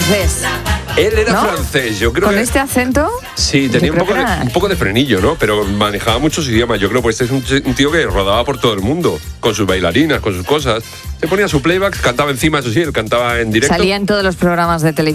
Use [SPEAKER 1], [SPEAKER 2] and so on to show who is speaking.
[SPEAKER 1] francés.
[SPEAKER 2] Él era
[SPEAKER 1] ¿No?
[SPEAKER 2] francés, yo creo
[SPEAKER 1] ¿Con
[SPEAKER 2] que...
[SPEAKER 1] este acento?
[SPEAKER 2] Sí, tenía
[SPEAKER 1] Yo creo que era-
[SPEAKER 2] un poco de frenillo, ¿no? Pero manejaba muchos idiomas. Yo creo que este es un tío que rodaba por todo el mundo, con sus bailarinas, con sus cosas. Se ponía su playback, cantaba encima, eso sí, él cantaba en directo.
[SPEAKER 1] Salía en todos los programas de televisión.